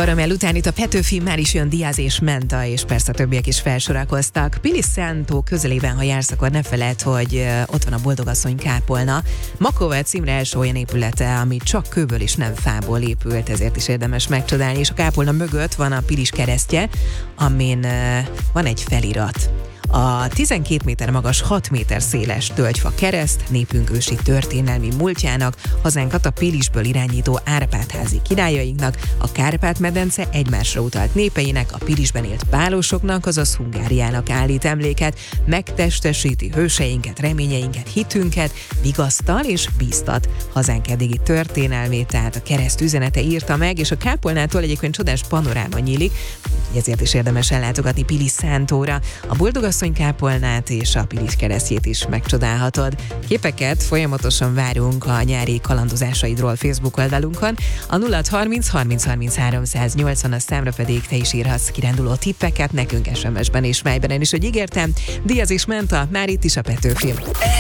Karamell után itt a Petőfi már is jön Diaz és Menta, és persze a többiek is felsorakoztak. Pili Szentó közelében, ha jársz, akkor ne feledd, hogy ott van a Boldogasszony kápolna. Makovec Imre első olyan épülete, ami csak kőből és nem fából épült, ezért is érdemes megcsodálni, és a kápolna mögött van a Pilis keresztje, amin van egy felirat. A 12 méter magas, 6 méter széles tölgyfa kereszt népünk ősi történelmi múltjának, hazánkat a Pilisből irányító Árpád-házi királyainknak, a Kárpát-medence egymásra utalt népeinek, a Pilisben élt pálosoknak, azaz Hungáriának állít emléket, megtestesíti hőseinket, reményeinket, hitünket, vigasztal és bíztat hazánk eddigi történelmét, tehát a kereszt üzenete írta meg, és a kápolnától egyébként csodás panoráma nyílik, ezért is érdemes ellátogatni Pili Szentóra. A Boldogasszony kápolnát és a Pilis keresztjét is megcsodálhatod. Képeket folyamatosan várunk a nyári kalandozásaidról Facebook oldalunkon. A 0630 30 30 380 számra pedig te is írhatsz kiránduló tippeket nekünk SMS-ben és Májbenen is, hogy ígértem. Diaz és Menta, már itt is a Petőfi.